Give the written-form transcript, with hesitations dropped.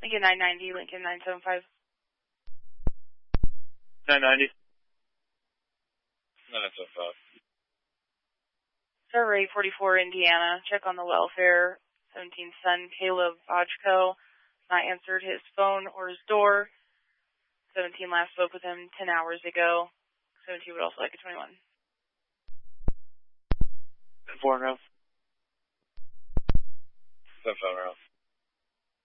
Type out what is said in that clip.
Lincoln 990, Lincoln 975. 990. 975. Survey 44, Indiana. Check on the welfare. 17 son, Caleb Vodchko. Not answered his phone or his door. 17 last spoke with him 10 hours ago. 17 would also like a 21. 4 round. 7 round.